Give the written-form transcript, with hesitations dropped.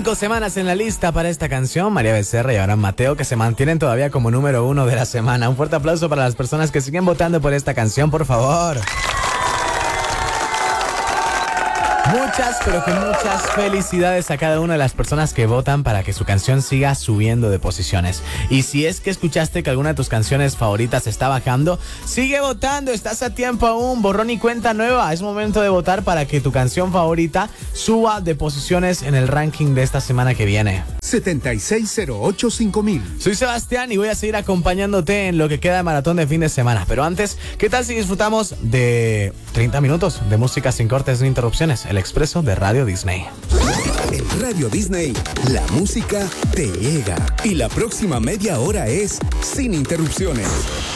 5 semanas en la lista para esta canción, María Becerra y Abraham Mateo, que se mantienen todavía como número 1 de la semana. Un fuerte aplauso para las personas que siguen votando por esta canción, por favor. Muchas, pero que muchas felicidades a cada una de las personas que votan para que su canción siga subiendo de posiciones. Y si es que escuchaste que alguna de tus canciones favoritas está bajando, sigue votando, estás a tiempo aún, borrón y cuenta nueva. Es momento de votar para que tu canción favorita suba de posiciones en el ranking de esta semana que viene. 76085000. Soy Sebastián y voy a seguir acompañándote en lo que queda de maratón de fin de semana. Pero antes, ¿qué tal si disfrutamos de 30 minutos de música sin cortes ni interrupciones? El expreso de Radio Disney. En Radio Disney, la música te llega. Y la próxima media hora es sin interrupciones.